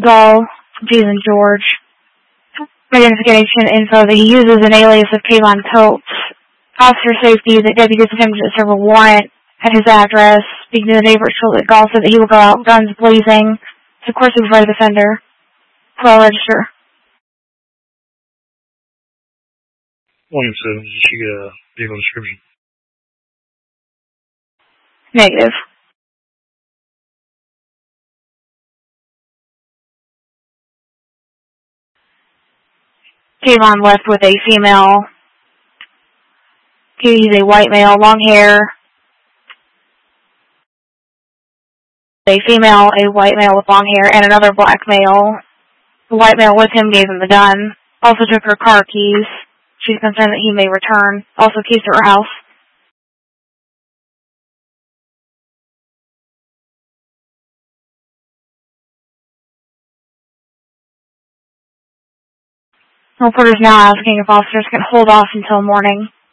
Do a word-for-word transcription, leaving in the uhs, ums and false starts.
Gall, Jason George. Identification info that he uses an alias of Kayvon Coates. Officer safety that deputies attempted to serve a warrant at his address. Speaking to the neighbors, that Gall said that he will go out guns blazing. So of course he was right offender. Well, register. One seven, did she get a vehicle description? Negative. Kayvon left with a female. He's a white male, long hair. A female, a white male with long hair, and another black male. The white male with him gave him the gun. Also took her car keys. She's concerned that he may return. Also keys to her house. The reporter is now asking if officers can hold off until morning.